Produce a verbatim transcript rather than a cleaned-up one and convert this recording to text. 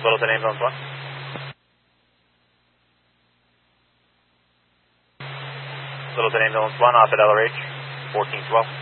Littleton Ambulance one. Littleton Ambulance one, off at L R H, fourteen twelve.